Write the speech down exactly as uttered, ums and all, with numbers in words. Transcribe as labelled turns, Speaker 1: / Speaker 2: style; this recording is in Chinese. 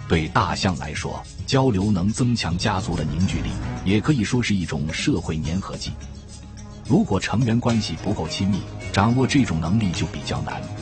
Speaker 1: 对大象来说，交流能增强家族的凝聚力，也可以说是一种社会粘合剂。如果成员关系不够亲密，掌握这种能力就比较难。